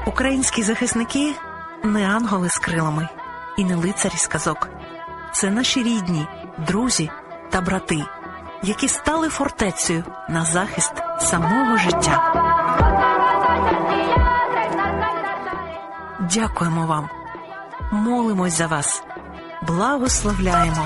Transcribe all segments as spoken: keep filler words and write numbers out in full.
Українські захисники – не ангели з крилами і не лицарі з казок. Це наші рідні, друзі та брати, які стали фортецею на захист самого життя. Дякуємо вам. Молимось за вас. Благословляємо.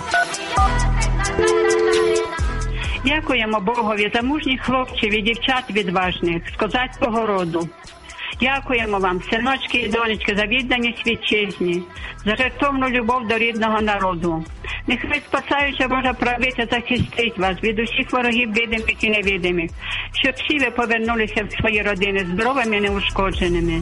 Дякуємо Богові за мужніх хлопців і дівчат відважних з козацького роду. Дякуємо вам, синочки і донечки, за відданість вітчизні, за жертовну любов до рідного народу. Нехай спасаюча Божа правиця захистить вас від усіх ворогів видимих і невидимих, щоб всі ви повернулися в свої родини здоровими і неушкодженими.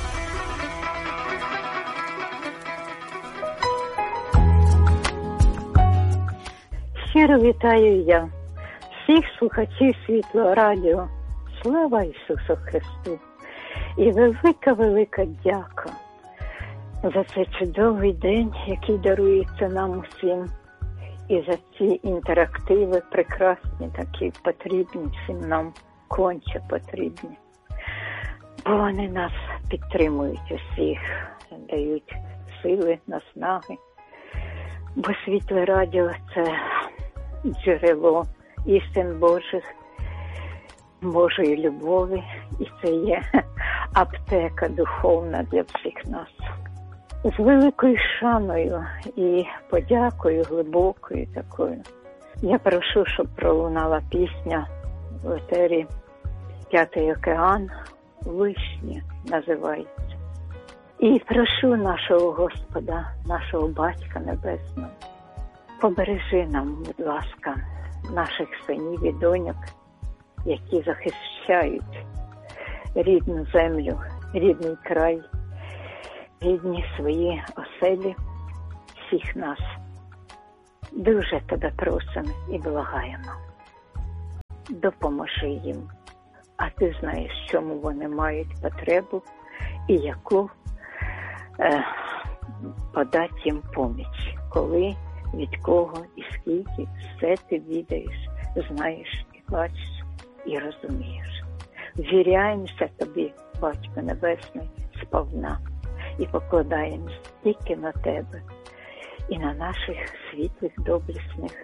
Щиро вітаю я всіх слухачів Світлого радіо. Слава Ісусу Христу! І велика-велика дяка за цей чудовий день, який дарується нам усім. І за ці інтерактиви прекрасні, такі потрібні всім нам, конче потрібні. Бо вони нас підтримують усіх, дають сили, наснаги. Бо Світле радіо – це джерело істин Божих, Божої любові, і це є аптека духовна для всіх нас. З великою шаною і подякою глибокою такою я прошу, щоб пролунала пісня в етері «П'ятий океан», «Вишня» називається. І прошу нашого Господа, нашого Батька Небесного, побережи нам, будь ласка, наших синів і доньок, які захищають рідну землю, рідний край, рідні свої оселі, всіх нас. Дуже тебе просимо і благаємо. Допоможи їм, а ти знаєш, чому вони мають потребу і яку е, подати їм поміч, коли, від кого і скільки, все ти відаєш, знаєш і бачиш і розумієш. Ввіряємося тобі, Батько Небесний, сповна, і покладаємось тільки на тебе і на наших світлих, доблесних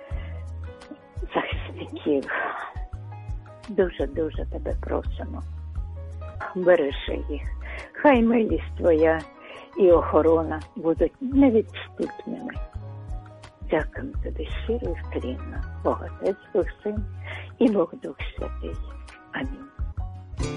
захисників. Дуже-дуже тебе просимо. Бережи їх. Хай милість твоя і охорона будуть невідступними. Дякуємо тобі щиро і вклінно, Бог Отець, Бог Син і Бог Дух Святий. Амінь.